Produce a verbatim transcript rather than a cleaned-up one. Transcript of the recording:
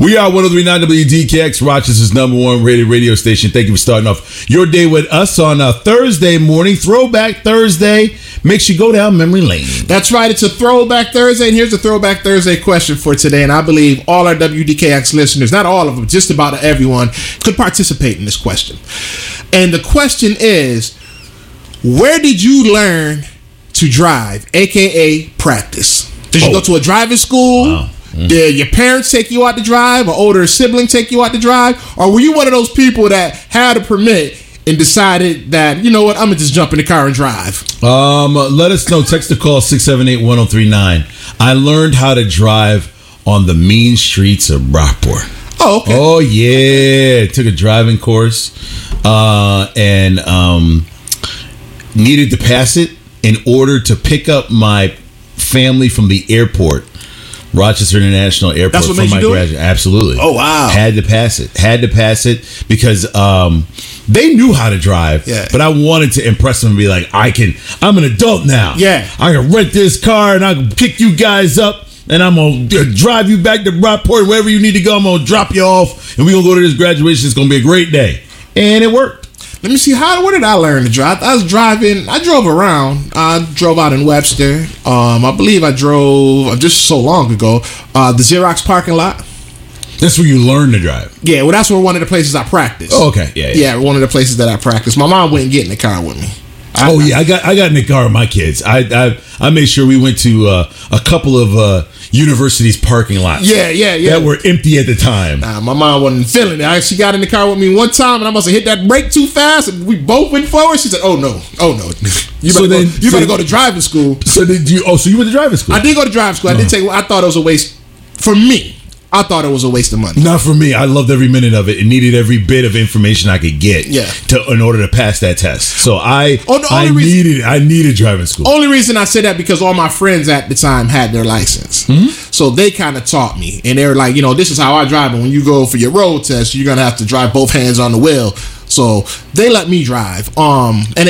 We are one oh three point nine W D K X, Rochester's number one rated radio station. Thank you for starting off your day with us on a Thursday morning, Throwback Thursday. Makes you go down memory lane. That's right. It's a Throwback Thursday, and here's a Throwback Thursday question for today. And I believe all our W D K X listeners, not all of them, just about everyone, could participate in this question. And the question is, where did you learn to drive, a k a practice? Did you oh. go to a driving school? Wow. Mm. Did your parents take you out to drive? Or older sibling take you out to drive? Or were you one of those people that had a permit and decided that, you know what, I'm going to just jump in the car and drive? Um, let us know. Text or call six seven eight, one oh three nine. I learned how to drive on the mean streets of Rockport. Oh, okay. Oh, yeah. Took a driving course uh, and um, needed to pass it in order to pick up my family from the airport. Rochester International Airport. That's what for made my you do graduate. it? Absolutely. Oh, wow. Had to pass it. Had to pass it because um, they knew how to drive. Yeah. But I wanted to impress them and be like, I can, I'm an adult now. Yeah. I can rent this car and I can pick you guys up and I'm going to drive you back to Rockport. Wherever you need to go, I'm going to drop you off and we're going to go to this graduation. It's going to be a great day. And it worked. Let me see, how, where did I learn to drive? I was driving, I drove around. I drove out in Webster. Um, I believe I drove, just so long ago, uh, the Xerox parking lot. That's where you learn to drive. Yeah, well, that's where one of the places I practiced. Oh, okay. Yeah, yeah. Yeah, one of the places that I practiced. My mom wouldn't get in the car with me. I, oh, yeah, I got I got in the car with my kids. I I, I made sure we went to uh, a couple of uh, universities' parking lots. Yeah, yeah, yeah. That were empty at the time. Nah, my mom wasn't feeling it. I, she got in the car with me one time, and I must have hit that brake too fast, and we both went forward. She said, "Oh no, oh no, you better, so then, go, you so better go to driving school." So did you? Oh, so you went to driving school? I did go to driving school. I did take. I thought it was a waste for me. I thought it was a waste of money. Not for me. I loved every minute of it and needed every bit of information I could get yeah. to in order to pass that test. So I oh, I reason, needed I needed driving school. Only reason I said that because all my friends at the time had their license. Mm-hmm. So they kind of taught me. And they were like, you know, this is how I drive. And when you go for your road test, you're going to have to drive both hands on the wheel. So they let me drive. Um, and